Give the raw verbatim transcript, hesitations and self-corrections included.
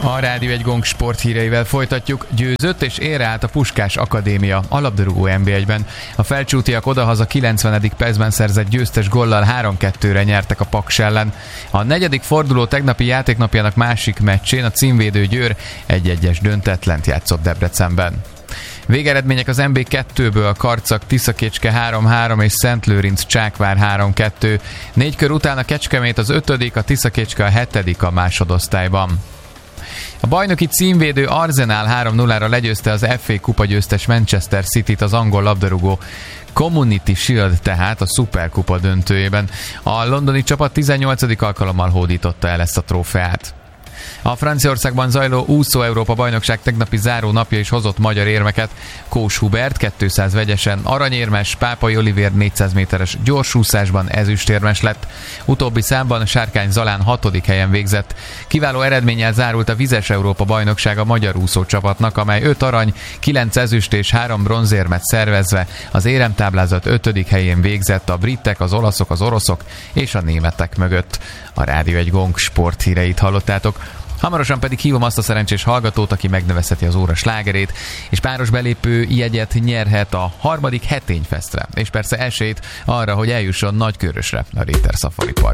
A Rádió egy Gong sporthíreivel folytatjuk. Győzött és érre állt a Puskás Akadémia a labdarúgó en bé egyben. A felcsútiak odahaza kilencvenedik percben szerzett győztes góllal három kettőre nyertek a Paks ellen. A negyedik forduló tegnapi játéknapjának másik meccsén a címvédő Győr egy egyes döntetlent játszott Debrecenben. Végeredmények az en bé kettőből: Karcag Tiszakécske három három és Szentlőrinc Csákvár három kettő. Négy kör után a Kecskemét az ötödik, a Tiszakécske a hetedik a másodosztályban. A bajnoki címvédő Arsenal három nullára legyőzte az ef á kupa győztes Manchester Cityt az angol labdarúgó Community Shield, tehát a szuperkupa döntőjében. A londoni csapat tizennyolcadik alkalommal hódította el ezt a trófeát. A Franciaországban zajló úszó Európa bajnokság tegnapi záró napja is hozott magyar érmeket. Kós Hubert kétszáz vegyesen aranyérmes, Pápai Olivér négyszáz méteres gyorsúszásban ezüstérmes lett. Utóbbi számban Sárkány Zalán hatodik helyen végzett. Kiváló eredménnyel zárult a vizes Európa bajnokság a magyar úszó csapatnak, amely öt arany, kilenc ezüst és három bronzérmet szervezve az éremtáblázat ötödik helyén végzett a britek, az olaszok, az oroszok és a németek mögött. A Rádió egy Gong sporthíreit hallottátok. Hamarosan pedig hívom azt a szerencsés hallgatót, aki megnevezheti az óra slágerét, és páros belépő jegyet nyerhet a harmadik Hetényfestre, és persze esélyt arra, hogy eljusson Nagykörösre, a Réter Safari Park.